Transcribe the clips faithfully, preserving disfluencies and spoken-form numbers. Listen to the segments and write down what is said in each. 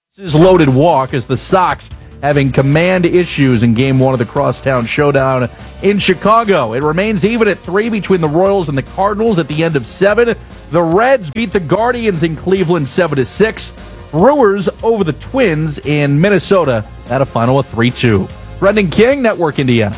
This is loaded walk as the Sox having command issues in game one of the Crosstown Showdown in Chicago. It remains even at three between the Royals and the Cardinals at the end of seven. The Reds beat the Guardians in Cleveland seven to six. Brewers over the Twins in Minnesota at a final of three two. Brendan King, Network Indiana.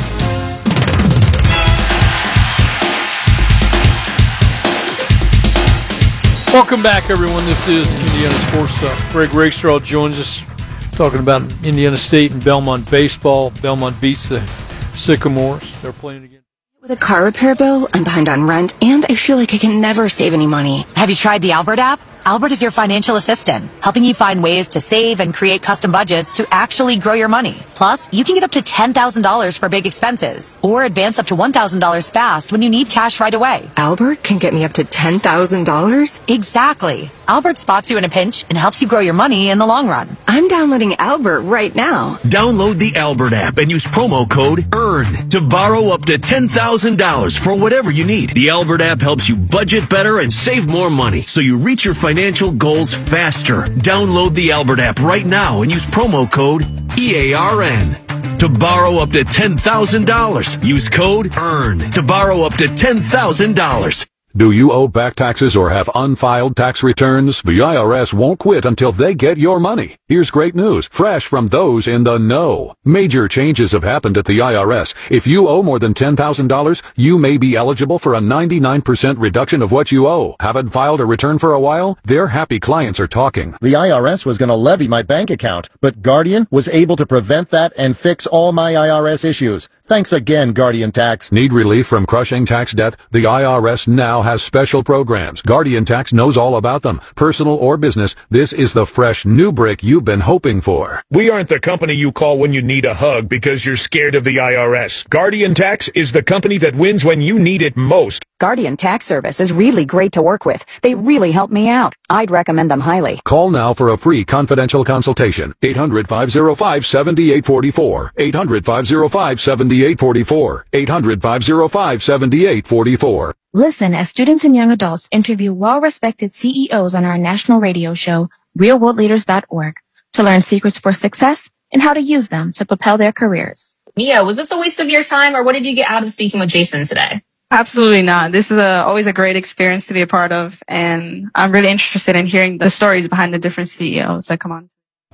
Welcome back, everyone. This is Indiana Sports Talk. Greg Rakestraw joins us talking about Indiana State and Belmont baseball. Belmont beats the Sycamores. They're playing again. With a car repair bill, I'm behind on rent, and I feel like I can never save any money. Have you tried the Albert app? Albert is your financial assistant, helping you find ways to save and create custom budgets to actually grow your money. Plus, you can get up to ten thousand dollars for big expenses, or advance up to one thousand dollars fast when you need cash right away. Albert can get me up to ten thousand dollars? Exactly. Albert spots you in a pinch and helps you grow your money in the long run. I'm downloading Albert right now. Download the Albert app and use promo code EARN to borrow up to ten thousand dollars for whatever you need. The Albert app helps you budget better and save more money, so you reach your financial goals faster. Download the Albert app right now and use promo code E A R N to borrow up to ten thousand dollars. Use code EARN to borrow up to ten thousand dollars. Do you owe back taxes or have unfiled tax returns? The I R S won't quit until they get your money. Here's great news, fresh from those in the know. Major changes have happened at the I R S. If you owe more than ten thousand dollars, you may be eligible for a ninety-nine percent reduction of what you owe. Haven't filed a return for a while? Their happy clients are talking. The I R S was going to levy my bank account, but Guardian was able to prevent that and fix all my I R S issues. Thanks again, Guardian Tax. Need relief from crushing tax debt? The I R S now has special programs. Guardian Tax knows all about them. Personal or business, this is the fresh new brick you've been hoping for. We aren't the company you call when you need a hug because you're scared of the I R S. Guardian Tax is the company that wins when you need it most. Guardian Tax Service is really great to work with. They really help me out. I'd recommend them highly. Call now for a free confidential consultation. eight hundred, five oh five, seven eight four four. eight hundred, five oh five, seven eight four four. eight hundred, five oh five, seven eight four four. Listen as students and young adults interview well-respected C E Os on our national radio show, real world leaders dot org, to learn secrets for success and how to use them to propel their careers. Mia, was this a waste of your time, or what did you get out of speaking with Jason today? Absolutely not. This is a, always a great experience to be a part of, and I'm really interested in hearing the stories behind the different C E Os that come on.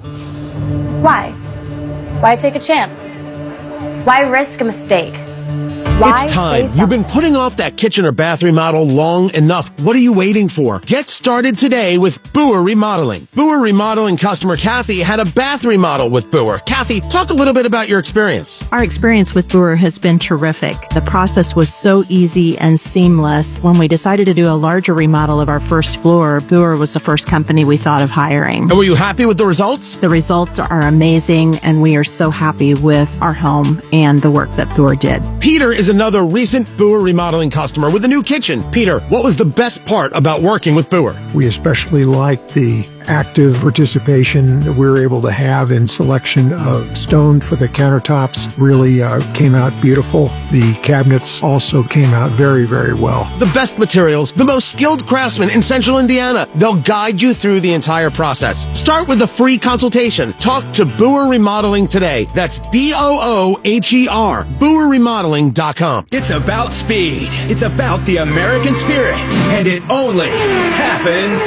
Why? Why take a chance? Why risk a mistake? Why it's time. You've been putting off that kitchen or bath remodel long enough. What are you waiting for? Get started today with Boer Remodeling. Boer Remodeling customer Kathy had a bath remodel with Boer. Kathy, talk a little bit about your experience. Our experience with Boer has been terrific. The process was so easy and seamless. When we decided to do a larger remodel of our first floor, Boer was the first company we thought of hiring. And were you happy with the results? The results are amazing, and we are so happy with our home and the work that Boer did. Peter is another recent Boer Remodeling customer with a new kitchen. Peter, what was the best part about working with Boer? We especially liked the active participation that we were able to have in selection of stone for the countertops. Really uh, came out beautiful. The cabinets also came out very, very well. The best materials, the most skilled craftsmen in Central Indiana. They'll guide you through the entire process. Start with a free consultation. Talk to Boer Remodeling today. That's B O O H E R, Boer Remodeling dot com. It's about speed. It's about the American spirit. And it only happens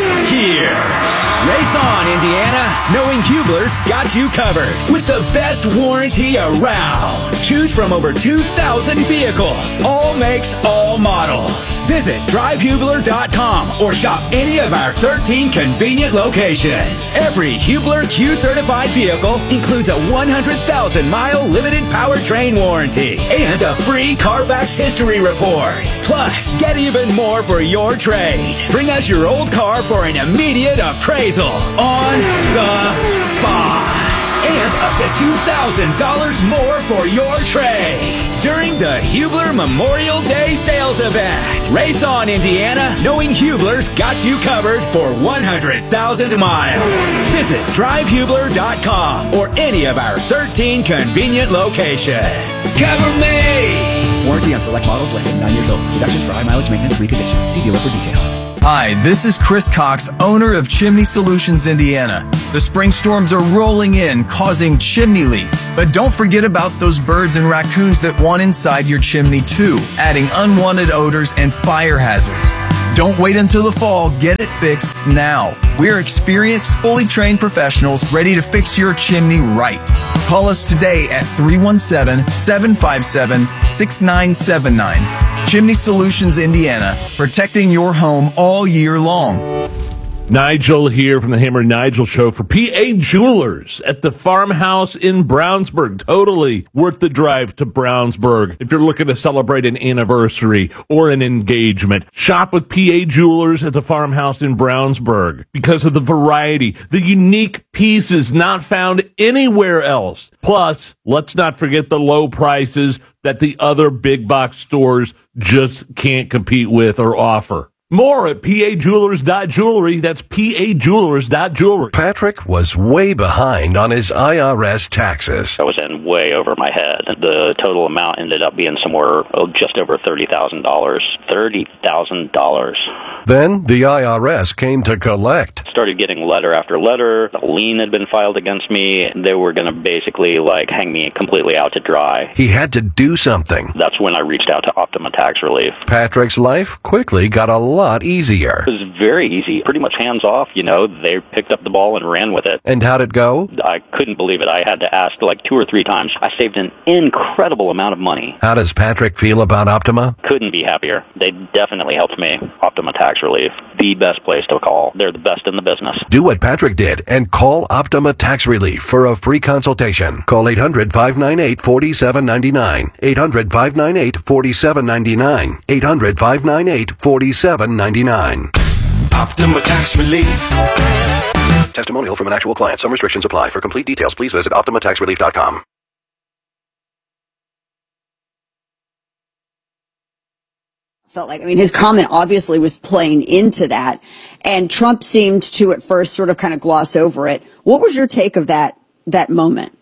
here. Race on, Indiana. Knowing Hubler's got you covered with the best warranty around. Choose from over two thousand vehicles, all makes, all models. Visit drive hubler dot com or shop any of our thirteen convenient locations. Every Hubler Q-certified vehicle includes a one hundred thousand mile limited powertrain warranty and a free Carfax history report. Plus, get even more for your trade. Bring us your old car for an immediate appraisal. On the spot. And up to two thousand dollars more for your trade during the Hubler Memorial Day sales event. Race on, Indiana. Knowing Hubler's got you covered for one hundred thousand miles. Visit drive hubler dot com or any of our thirteen convenient locations. Cover me! Warranty on select models less than nine years old. Deductions for high mileage maintenance reconditioning. See dealer for details. Hi, this is Chris Cox, owner of Chimney Solutions Indiana. The spring storms are rolling in, causing chimney leaks. But don't forget about those birds and raccoons that want inside your chimney too, adding unwanted odors and fire hazards. Don't wait until the fall. Get it fixed now. We're experienced, fully trained professionals ready to fix your chimney right. Call us today at three one seven, seven five seven, six nine seven nine. Chimney Solutions Indiana, protecting your home all year long. Nigel here from the Hammer and Nigel Show for P A Jewelers at the farmhouse in Brownsburg. Totally worth the drive to Brownsburg if you're looking to celebrate an anniversary or an engagement. Shop with P A Jewelers at the farmhouse in Brownsburg because of the variety, the unique pieces not found anywhere else. Plus, let's not forget the low prices that the other big box stores just can't compete with or offer. More at P A Jewelers dot jewelry. That's P A Jewelers dot jewelry. Patrick was way behind on his I R S taxes. I was in way over my head. The total amount ended up being somewhere oh, just over thirty thousand dollars. thirty thousand dollars. Then the I R S came to collect. Started getting letter after letter. A lien had been filed against me. They were going to basically like hang me completely out to dry. He had to do something. That's when I reached out to Optima Tax Relief. Patrick's life quickly got a lot easier. It was very easy. Pretty much hands off, you know. They picked up the ball and ran with it. And how'd it go? I couldn't believe it. I had to ask like two or three times. I saved an incredible amount of money. How does Patrick feel about Optima? Couldn't be happier. They definitely helped me. Optima Tax Relief. The best place to call. They're the best in the business. Do what Patrick did and call Optima Tax Relief for a free consultation. Call eight hundred, five nine eight, four seven nine nine. eight hundred, five nine eight, four seven nine nine. eight hundred, five nine eight, four seven nine nine. Optima Tax Relief. Testimonial from an actual client. Some restrictions apply. For complete details, please visit optima tax relief dot com. Felt like, I mean, his comment obviously was playing into that, and Trump seemed to at first sort of kind of gloss over it. What was your take of that, that moment?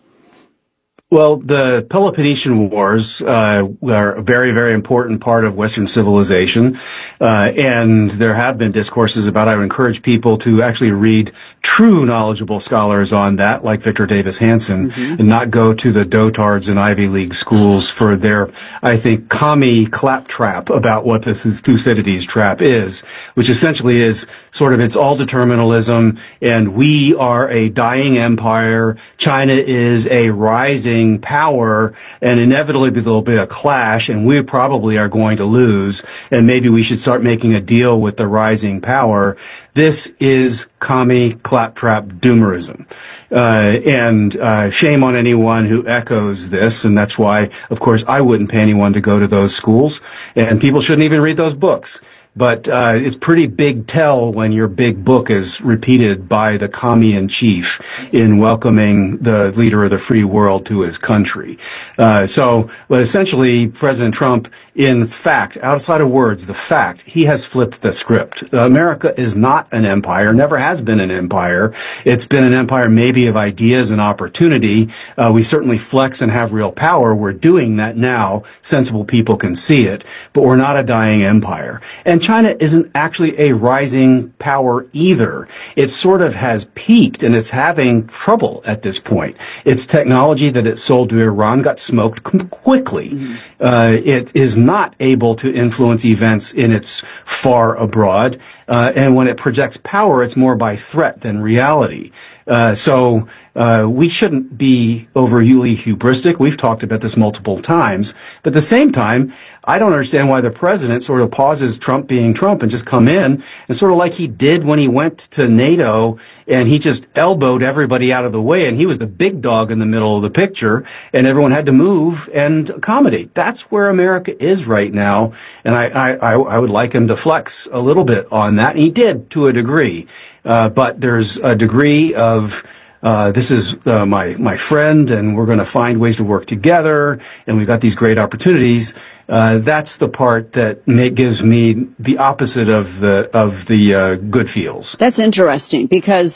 Well, the Peloponnesian Wars uh, are a very, very important part of Western civilization, uh, and there have been discourses about it. I would encourage people to actually read true knowledgeable scholars on that, like Victor Davis Hanson, mm-hmm. and not go to the dotards and Ivy League schools for their, I think, commie claptrap about what the Thucydides trap is, which essentially is sort of it's all determinalism, and we are a dying empire. China is a rising power, and inevitably there'll be a clash, and we probably are going to lose, and maybe we should start making a deal with the rising power. This is commie claptrap doomerism. Uh, and uh, shame on anyone who echoes this, and that's why, of course, I wouldn't pay anyone to go to those schools, and people shouldn't even read those books. But uh, it's pretty big tell when your big book is repeated by the commie-in-chief in welcoming the leader of the free world to his country. Uh, so, but essentially, President Trump, in fact, outside of words, the fact, he has flipped the script. America is not an empire, never has been an empire. It's been an empire maybe of ideas and opportunity. Uh, we certainly flex and have real power. We're doing that now. Sensible people can see it. But we're not a dying empire. And China isn't actually a rising power either. It sort of has peaked, and it's having trouble at this point. Its technology that it sold to Iran got smoked quickly. Mm-hmm. Uh, it is not able to influence events in its far abroad. Uh, and when it projects power, it's more by threat than reality. Uh, so uh, we shouldn't be overly hubristic. We've talked about this multiple times. But at the same time, I don't understand why the president sort of pauses Trump being Trump and just come in and sort of like he did when he went to NATO and he just elbowed everybody out of the way and he was the big dog in the middle of the picture and everyone had to move and accommodate. That's where America is right now. And I, I, I would like him to flex a little bit on that. And he did to a degree. Uh, but there's a degree of Uh, this is uh, my my friend, and we're going to find ways to work together, and we've got these great opportunities. Uh, that's the part that may, gives me the opposite of the of the uh, good feels. That's interesting because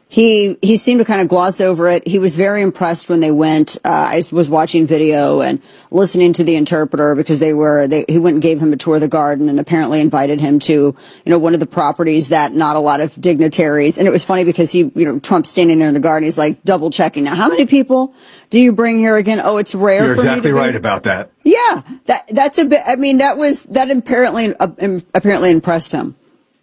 He he seemed to kind of gloss over it. He was very impressed when they went. Uh, I was watching video and listening to the interpreter because they were. They, he went and gave him a tour of the garden and apparently invited him to, you know, one of the properties that not a lot of dignitaries. And it was funny because he, you know, Trump's standing there in the garden. He's like double checking. Now, how many people do you bring here again? Oh, it's rare. You're for exactly me to right bring. about that. Yeah, that that's a bit. I mean, that was that apparently uh, apparently impressed him.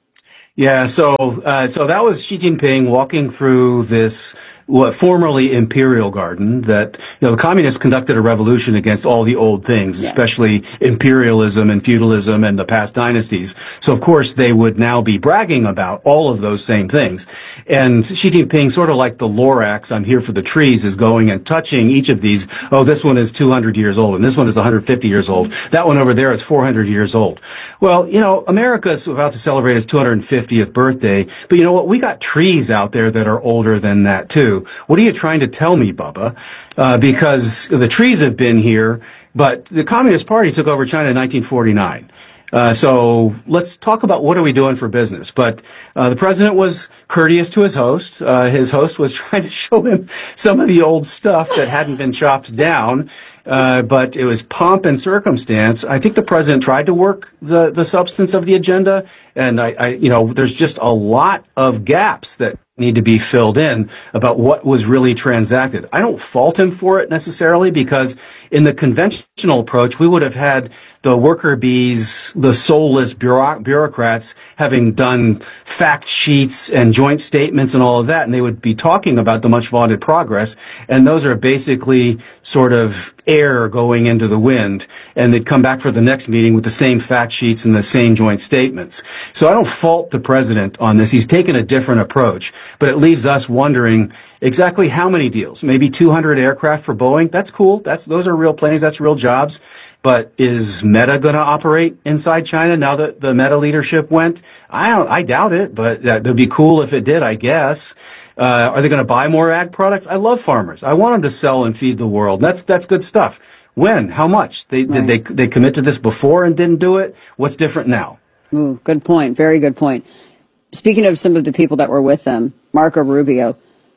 Yeah, so uh, so that was Xi Jinping walking through this what formerly imperial garden that, you know, the communists conducted a revolution against all the old things, yes. especially imperialism and feudalism and the past dynasties. So, of course, they would now be bragging about all of those same things. And Xi Jinping, sort of like the Lorax, I'm here for the trees, is going and touching each of these. Oh, this one is two hundred years old, and this one is one hundred fifty years old. That one over there is four hundred years old. Well, you know, America's about to celebrate its two hundred fiftieth birthday, but you know what? We got trees out there that are older than that, too. What are you trying to tell me, Bubba? Uh, because the trees have been here, but the Communist Party took over China in nineteen forty-nine. Uh, so let's talk about what are we doing for business. But uh, the president was courteous to his host. Uh, his host was trying to show him some of the old stuff that hadn't been chopped down. Uh, but it was pomp and circumstance. I think the president tried to work the, the substance of the agenda. And I, I, you know, there's just a lot of gaps that need to be filled in about what was really transacted. I don't fault him for it necessarily, because in the conventional approach, we would have had the worker bees, the soulless bureau- bureaucrats having done fact sheets and joint statements and all of that, and they would be talking about the much vaunted progress, and those are basically sort of air going into the wind, and they'd come back for the next meeting with the same fact sheets and the same joint statements. So I don't fault the president on this. He's taken a different approach, but it leaves us wondering exactly how many deals. Maybe two hundred aircraft for Boeing. That's cool. That's, those are real planes. That's real jobs. But is Meta going to operate inside China now that the Meta leadership went? I don't, I doubt it, but that would be cool if it did, I guess. Uh, are they going to buy more ag products? I love farmers. I want them to sell and feed the world. That's, that's good stuff. When? How much? They, right. Did they, they commit to this before and didn't do it? What's different now? Ooh, good point. Very good point. Speaking of some of the people that were with them, Marco Rubio.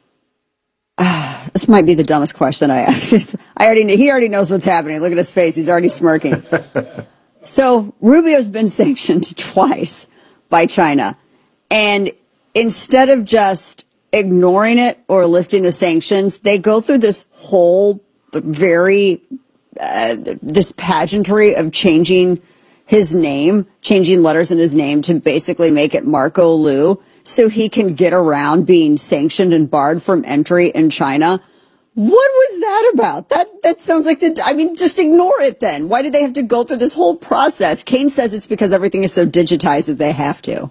Ah, this might be the dumbest question I asked. I already, he already knows what's happening. Look at his face. He's already smirking. So Rubio's been sanctioned twice by China. And instead of just ignoring it or lifting the sanctions, they go through this whole very, uh, this pageantry of changing his name, changing letters in his name to basically make it Marco Lu, so he can get around being sanctioned and barred from entry in China. What was that about? That that sounds like the, I mean, just ignore it then. Why did they have to go through this whole process? Kane says it's because everything is so digitized that they have to.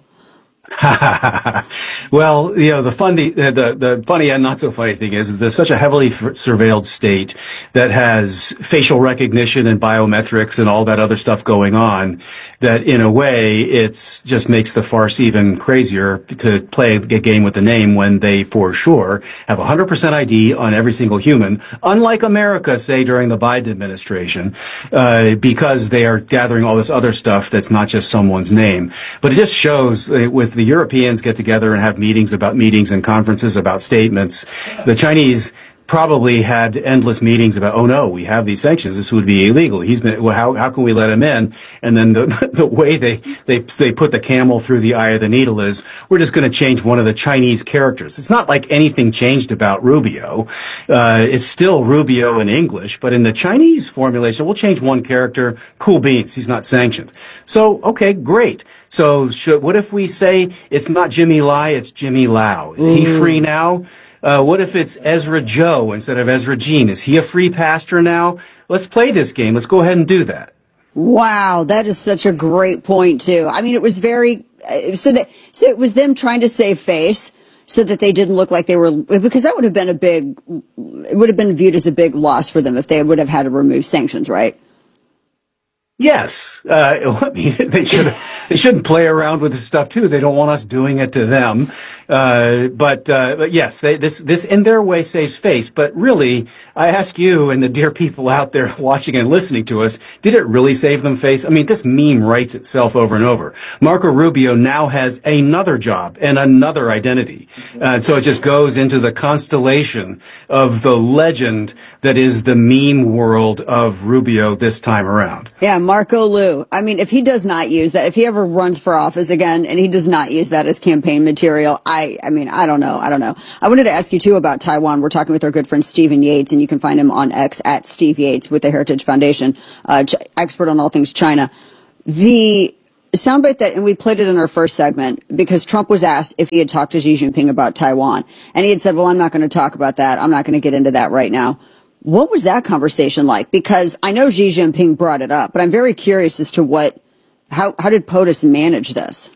Well, you know, the funny, the, the, the funny and not so funny thing is there's such a heavily f- surveilled state that has facial recognition and biometrics and all that other stuff going on that in a way it's just makes the farce even crazier to play a game with the name when they for sure have one hundred percent I D on every single human, unlike America, say, during the Biden administration, uh, because they are gathering all this other stuff that's not just someone's name. But it just shows uh, with the Europeans get together and have meetings about meetings and conferences about statements, the Chinese probably had endless meetings about, oh no, we have these sanctions. This would be illegal. He's been, well, how, how can we let him in? And then the, the way they, they, they put the camel through the eye of the needle is, we're just going to change one of the Chinese characters. It's not like anything changed about Rubio. Uh, it's still Rubio in English, but in the Chinese formulation, we'll change one character. Cool beans. He's not sanctioned. So, okay, great. So should, what if we say it's not Jimmy Lai, it's Jimmy Lau? Is he free now? Uh, what if it's Ezra Joe instead of Ezra Jean? Is he a free pastor now? Let's play this game. Let's go ahead and do that. Wow, that is such a great point, too. I mean, it was very, uh, so that, so it was them trying to save face so that they didn't look like they were, because that would have been a big, it would have been viewed as a big loss for them if they would have had to remove sanctions, right? Yes. Uh, I mean, they should have. they shouldn't play around with this stuff too. They don't want us doing it to them. Uh, but, uh, but yes, they, this, this in their way saves face. But really, I ask you and the dear people out there watching and listening to us, did it really save them face? I mean, this meme writes itself over and over. Marco Rubio now has another job and another identity. Uh, so it just goes into the constellation of the legend that is the meme world of Rubio this time around. Yeah, Marco Lu. I mean, if he does not use that, if he ever runs for office again and he does not use that as campaign material, I, I mean, I don't know. I don't know. I wanted to ask you too about Taiwan. We're talking with our good friend Stephen Yates, and you can find him on X at Steve Yates with the Heritage Foundation, uh, ch- expert on all things China. The soundbite that, and we played it in our first segment because Trump was asked if he had talked to Xi Jinping about Taiwan, and he had said, well, I'm not going to talk about that. I'm not going to get into that right now. What was that conversation like? Because I know Xi Jinping brought it up, but I'm very curious as to what, how, how did POTUS manage this?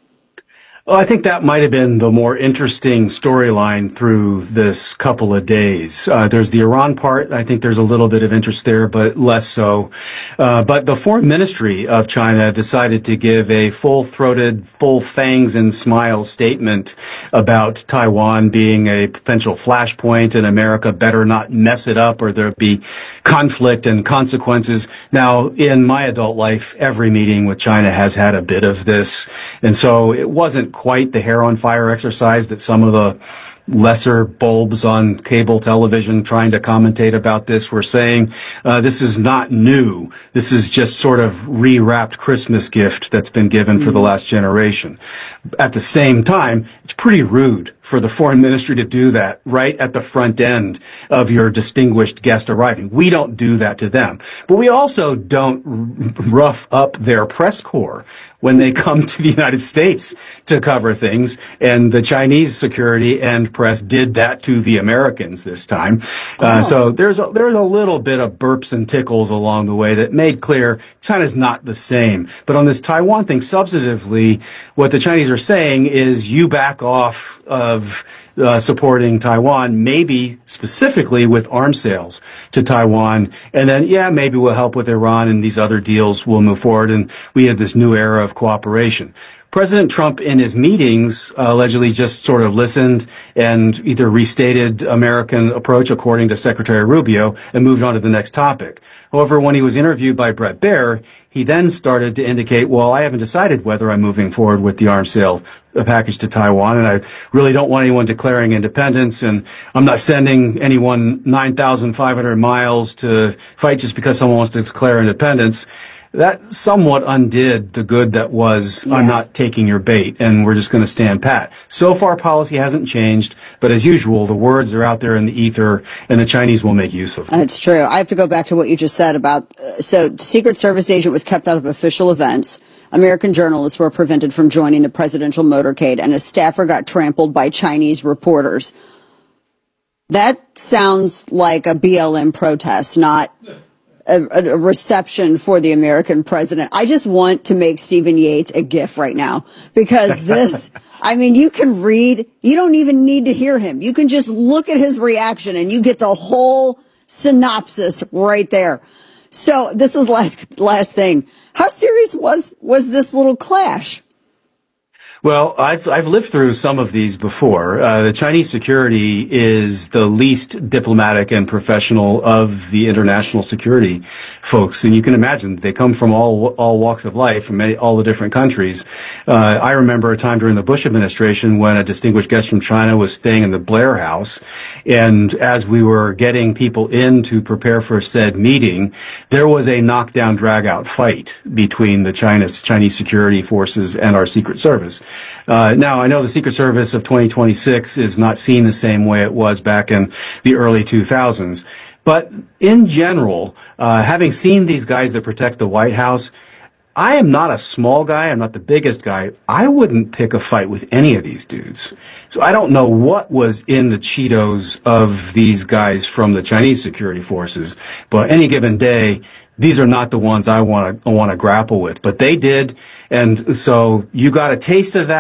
Well, I think that might have been the more interesting storyline through this couple of days. Uh, there's the Iran part. I think there's a little bit of interest there, but less so. Uh, but the foreign ministry of China decided to give a full-throated, full fangs and smiles statement about Taiwan being a potential flashpoint, and America better not mess it up or there'll be conflict and consequences. Now, in my adult life, every meeting with China has had a bit of this. And so it wasn't quite the hair on fire exercise that some of the lesser bulbs on cable television trying to commentate about this were saying. Uh, this is not new. This is just sort of rewrapped Christmas gift that's been given mm-hmm. for the last generation. At the same time, it's pretty rude for the foreign ministry to do that right at the front end of your distinguished guest arriving. We don't do that to them. But we also don't r- rough up their press corps when they come to the United States to cover things. And the Chinese security and press did that to the Americans this time. Uh, oh. So there's a, there's a little bit of burps and tickles along the way that made clear China's not the same. But on this Taiwan thing, substantively, what the Chinese are saying is you back off of Uh, supporting Taiwan, maybe specifically with arms sales to Taiwan. And then, yeah, maybe we'll help with Iran and these other deals will move forward. And we have this new era of cooperation. President Trump in his meetings uh, allegedly just sort of listened and either restated American approach according to Secretary Rubio and moved on to the next topic. However, when he was interviewed by Bret Baier, he then started to indicate, well, I haven't decided whether I'm moving forward with the arms sale package to Taiwan, and I really don't want anyone declaring independence, and I'm not sending anyone nine thousand five hundred miles to fight just because someone wants to declare independence. That somewhat undid the good that was, yeah. I'm not taking your bait, and we're just going to stand pat. So far, policy hasn't changed, but as usual, the words are out there in the ether, and the Chinese will make use of them. That's true. I have to go back to what you just said about, uh, so the Secret Service agent was kept out of official events. American journalists were prevented from joining the presidential motorcade, and a staffer got trampled by Chinese reporters. That sounds like a B L M protest, not A, a reception for the American president. I just want to make Stephen Yates a GIF right now because this, I mean, you can read, you don't even need to hear him. You can just look at his reaction and you get the whole synopsis right there. So this is last, last thing. How serious was, was this little clash? Well, I've I've lived through some of these before. Uh, the Chinese security is the least diplomatic and professional of the international security folks, and you can imagine they come from all all walks of life, from many, all the different countries. Uh, I remember a time during the Bush administration when a distinguished guest from China was staying in the Blair House, and as we were getting people in to prepare for said meeting, there was a knockdown, drag-out fight between the China, Chinese security forces and our Secret Service. Uh, now, I know the Secret Service of twenty twenty-six is not seen the same way it was back in the early two thousands. But in general, uh, having seen these guys that protect the White House, I am not a small guy. I'm not the biggest guy. I wouldn't pick a fight with any of these dudes. So I don't know what was in the Cheetos of these guys from the Chinese security forces. But any given day, these are not the ones I want to want to grapple with, but they did, and so you got a taste of that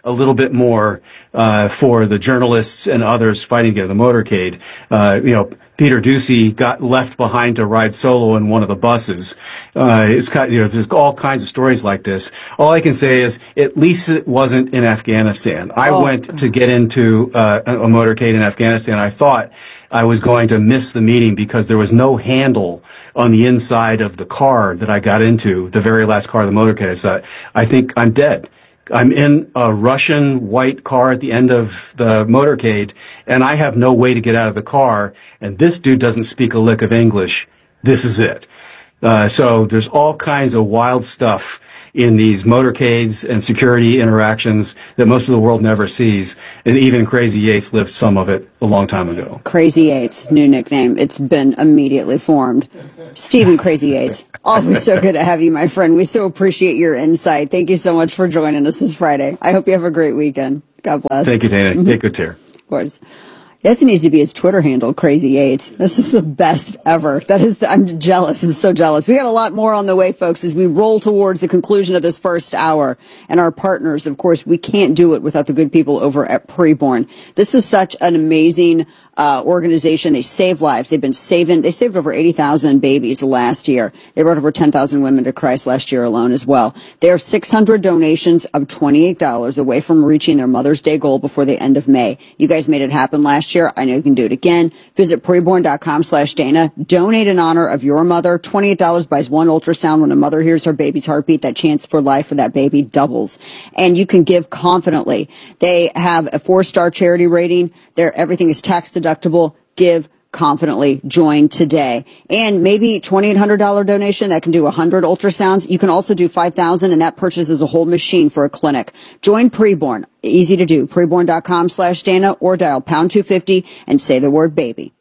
a little bit more uh, for the journalists and others fighting against the motorcade. Uh, you know, Peter Doocy got left behind to ride solo in one of the buses. Uh, it's kind, you know, there's all kinds of stories like this. All I can say is, at least it wasn't in Afghanistan. I Oh, went gosh. to get into uh, a motorcade in Afghanistan. I thought I was going to miss the meeting because there was no handle on the inside of the car that I got into, the very last car of the motorcade. I thought, I think I'm dead. I'm in a Russian white car at the end of the motorcade, and I have no way to get out of the car, and this dude doesn't speak a lick of English. This is it. Uh, so there's all kinds of wild stuff in these motorcades and security interactions that most of the world never sees, and even Crazy Yates lived some of it a long time ago. Crazy Yates, new nickname. It's been immediately formed. Stephen Crazy Yates, always so good to have you, my friend. We so appreciate your insight. Thank you so much for joining us this Friday. I hope you have a great weekend. God bless. Thank you, Dana. Mhm. Take good care. Of course. That needs to be his Twitter handle, Crazy Yates. This is the best ever. That is, the, I'm jealous. I'm so jealous. We got a lot more on the way, folks, as we roll towards the conclusion of this first hour. And our partners, of course, we can't do it without the good people over at Preborn. This is such an amazing uh organization. They save lives. They've been saving, they saved over eighty thousand babies last year. They brought over ten thousand women to Christ last year alone as well. They are six hundred donations of twenty-eight dollars away from reaching their Mother's Day goal before the end of May. You guys made it happen last year. I know you can do it again. Visit preborn.com slash Dana. Donate in honor of your mother. twenty-eight dollars buys one ultrasound. When a mother hears her baby's heartbeat, that chance for life for that baby doubles. And you can give confidently. They have a four-star charity rating. Their everything is tax deductible. Give confidently. Join today. And maybe twenty-eight hundred dollars donation that can do one hundred ultrasounds. You can also do five thousand, and that purchases a whole machine for a clinic. Join Preborn. Easy to do. Preborn.com slash Dana or dial pound two fifty and say the word baby.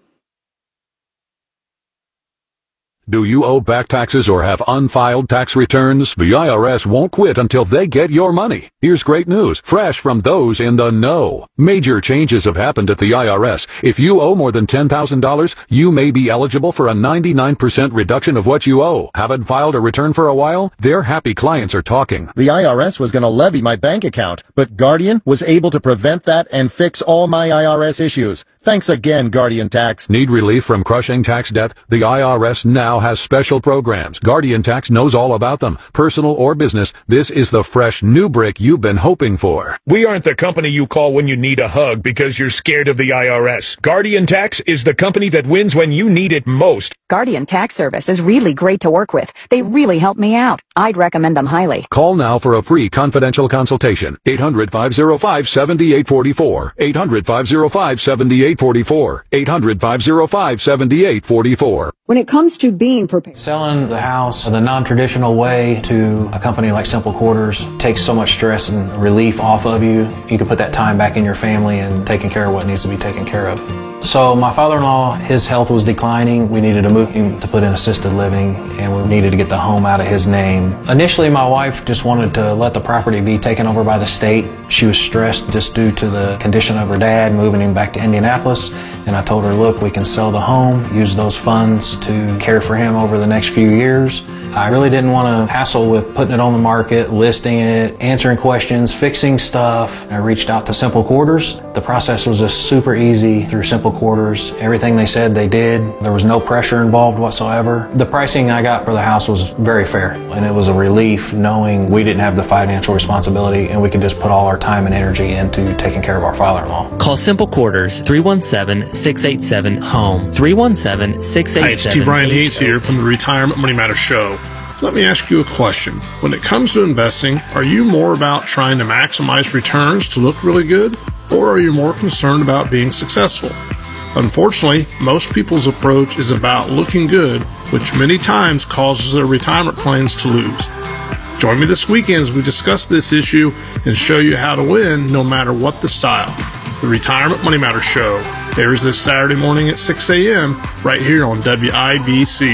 Do you owe back taxes or have unfiled tax returns? The I R S won't quit until they get your money. Here's great news, fresh from those in the know. Major changes have happened at the I R S. If you owe more than ten thousand dollars, you may be eligible for a ninety-nine percent reduction of what you owe. Haven't filed a return for a while? Their happy clients are talking. The I R S was going to levy my bank account, but Guardian was able to prevent that and fix all my I R S issues. Thanks again, Guardian Tax. Need relief from crushing tax debt? The I R S now has special programs. Guardian Tax knows all about them. Personal or business, this is the fresh new brick you've been hoping for. We aren't the company you call when you need a hug because you're scared of the I R S. Guardian Tax is the company that wins when you need it most. Guardian Tax Service is really great to work with. They really help me out. I'd recommend them highly. Call now for a free confidential consultation. eight hundred, five oh five, seven eight four four. eight hundred, five oh five, seven eight four four. eight hundred, five oh five, seven eight four four. When it comes to being prepared. Selling the house the non-traditional way to a company like Simple Quarters takes so much stress and relief off of you. You can put that time back in your family and taking care of what needs to be taken care of. So my father-in-law, his health was declining. We needed to move him to put in assisted living, and we needed to get the home out of his name. Initially, my wife just wanted to let the property be taken over by the state. She was stressed just due to the condition of her dad, moving him back to Indianapolis. And I told her, look, we can sell the home, use those funds to care for him over the next few years. I really didn't want to hassle with putting it on the market, listing it, answering questions, fixing stuff. I reached out to Simple Quarters. The process was just super easy through Simple Quarters. Everything they said they did. There was no pressure involved whatsoever. The pricing I got for the house was very fair, and it was a relief knowing we didn't have the financial responsibility and we could just put all our time and energy into taking care of our father-in-law. Call Simple Quarters, three one seven, six eight seven, HOME, three one seven, six eight seven, H O M E. Hi, it's T. Brian Hayes here from the Retirement Money Matters Show. Let me ask you a question. When it comes to investing, are you more about trying to maximize returns to look really good, or are you more concerned about being successful? Unfortunately, most people's approach is about looking good, which many times causes their retirement plans to lose. Join me this weekend as we discuss this issue and show you how to win no matter what the style. The Retirement Money Matters Show airs this Saturday morning at six a.m. right here on W I B C.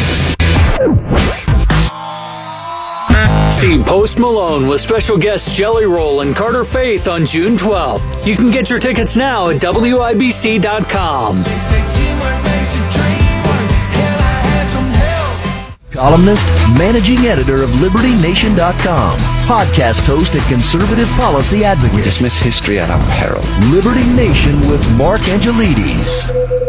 See Post Malone with special guests Jelly Roll and Carter Faith on June twelfth. You can get your tickets now at W I B C dot com. Columnist, managing editor of Liberty Nation dot com, podcast host and conservative policy advocate. We dismiss history at our peril. Liberty Nation with Mark Angelides.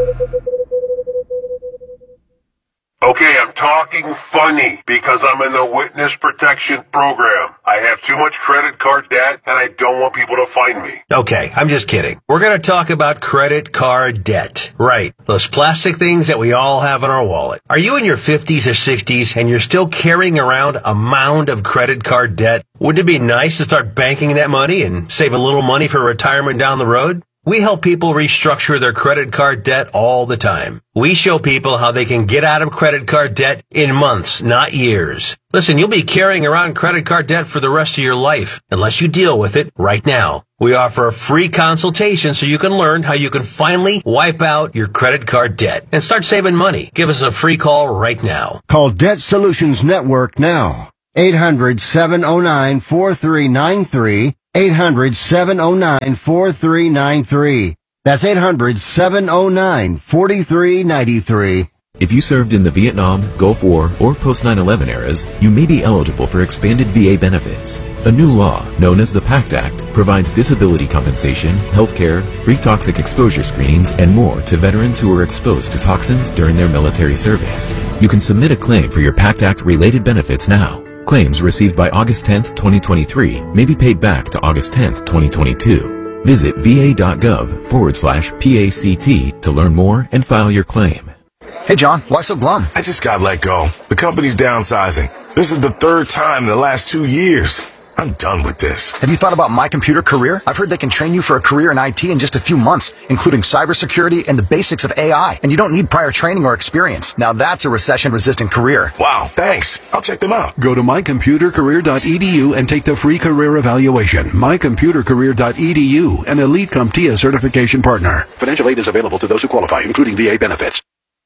Okay, I'm talking funny because I'm in the witness protection program. I have too much credit card debt and I don't want people to find me. Okay, I'm just kidding. We're going to talk about credit card debt. Right. Those plastic things that we all have in our wallet. Are you in your fifties or sixties and you're still carrying around a mound of credit card debt? Wouldn't it be nice to start banking that money and save a little money for retirement down the road? We help people restructure their credit card debt all the time. We show people how they can get out of credit card debt in months, not years. Listen, you'll be carrying around credit card debt for the rest of your life, unless you deal with it right now. We offer a free consultation so you can learn how you can finally wipe out your credit card debt and start saving money. Give us a free call right now. Call Debt Solutions Network now. eight hundred, seven oh nine, four three nine three. eight hundred, seven oh nine, four three nine three. That's eight hundred, seven oh nine, four three nine three. If you served in the Vietnam, Gulf War, or post nine eleven eras, you may be eligible for expanded V A benefits. A new law, known as the PACT Act, provides disability compensation, health care, free toxic exposure screenings, and more to veterans who were exposed to toxins during their military service. You can submit a claim for your PACT Act-related benefits now. Claims received by August tenth, twenty twenty-three may be paid back to August tenth, twenty twenty-two. Visit va.gov forward slash PACT to learn more and file your claim. Hey, John, why so glum? I just got let go. The company's downsizing. This is the third time in the last two years. I'm done with this. Have you thought about My Computer Career? I've heard they can train you for a career in I T in just a few months, including cybersecurity and the basics of A I. And you don't need prior training or experience. Now that's a recession-resistant career. Wow, thanks. I'll check them out. Go to my computer career dot e d u and take the free career evaluation. my computer career dot e d u, an Elite CompTIA certification partner. Financial aid is available to those who qualify, including V A benefits.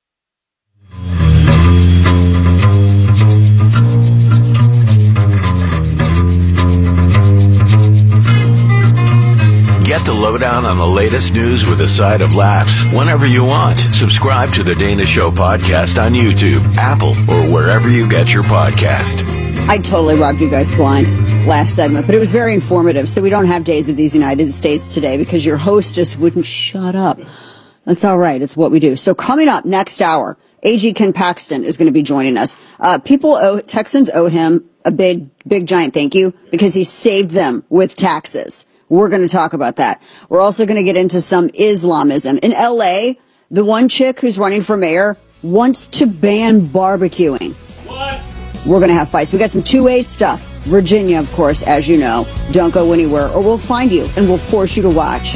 Get the lowdown on the latest news with a side of laughs whenever you want. Subscribe to the Dana Show podcast on YouTube, Apple, or wherever you get your podcast. I totally robbed you guys blind last segment, but it was very informative. So we don't have Days of these United States today because your host just wouldn't shut up. That's all right. It's what we do. So coming up next hour, A G Ken Paxton is going to be joining us. Uh, people owe, Texans owe him a big, big giant thank you because he saved them with taxes. We're going to talk about that. We're also going to get into some Islamism. In L A, the one chick who's running for mayor wants to ban barbecuing. What? We're going to have fights. We got some two-way stuff. Virginia, of course, as you know. Don't go anywhere or we'll find you and we'll force you to watch.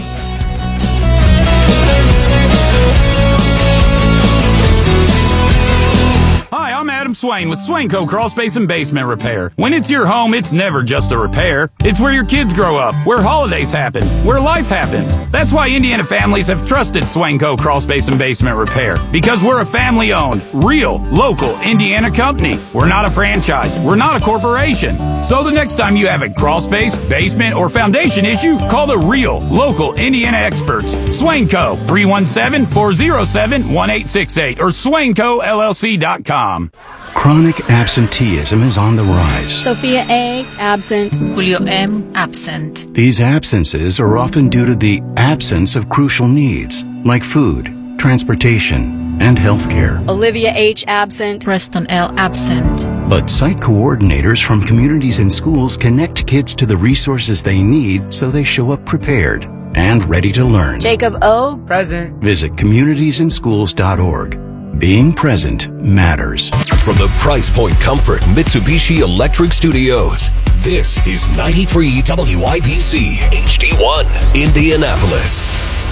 Hi, I'm Adam Swain with Swainco Crawl Space and Basement Repair. When it's your home, it's never just a repair. It's where your kids grow up, where holidays happen, where life happens. That's why Indiana families have trusted Swainco Crawl Space and Basement Repair. Because we're a family-owned, real, local Indiana company. We're not a franchise. We're not a corporation. So the next time you have a crawl space, basement, or foundation issue, call the real, local Indiana experts. Swainco, three one seven, four oh seven, one eight six eight or swainco L L C dot com. Chronic absenteeism is on the rise. Sophia A. absent. Julio M. absent. These absences are often due to the absence of crucial needs like food, transportation, and health care. Olivia H. absent. Preston L. absent. But site coordinators from communities and schools connect kids to the resources they need so they show up prepared and ready to learn. Jacob O. present. Visit communities in schools dot org. Being present matters. From the Price Point Comfort Mitsubishi Electric Studios, this is ninety-three W I B C H D one, Indianapolis.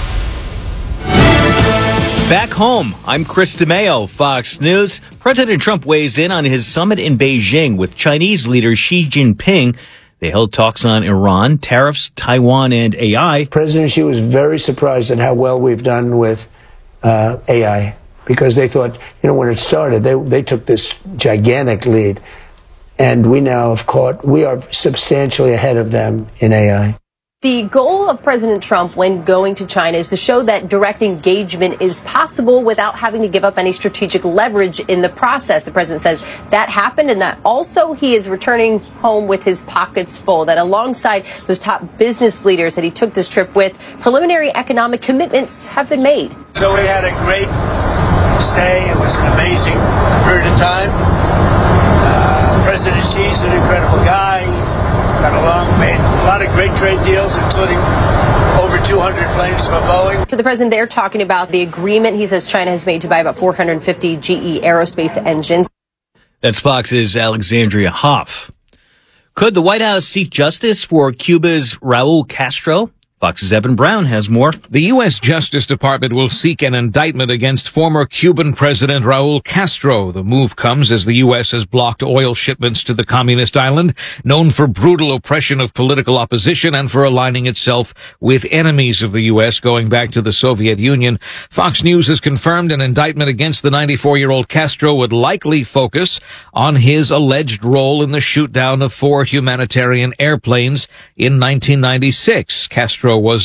Back home, I'm Chris DeMeo, Fox News. President Trump weighs in on his summit in Beijing with Chinese leader Xi Jinping. They held talks on Iran, tariffs, Taiwan, and A I. President Xi was very surprised at how well we've done with uh, A I. Because they thought, you know, when it started, they they took this gigantic lead. And we now have caught, we are substantially ahead of them in A I. The goal of President Trump when going to China is to show that direct engagement is possible without having to give up any strategic leverage in the process. The president says that happened and that also he is returning home with his pockets full, that alongside those top business leaders that he took this trip with, preliminary economic commitments have been made. So we had a great stay. It was an amazing period of time. Uh, President Xi's an incredible guy. Got along, made a lot of great trade deals, including over two hundred planes from Boeing. For the president, they're talking about the agreement he says China has made to buy about four hundred fifty G E aerospace engines. That's Fox's Alexandria Hoff. Could the White House seek justice for Cuba's Raul Castro? Fox's Evan Brown has more. The U S Justice Department will seek an indictment against former Cuban President Raul Castro. The move comes as the U S has blocked oil shipments to the communist island, known for brutal oppression of political opposition and for aligning itself with enemies of the U S going back to the Soviet Union. Fox News has confirmed an indictment against the ninety-four-year-old Castro would likely focus on his alleged role in the shoot down of four humanitarian airplanes in nineteen ninety-six. Castro was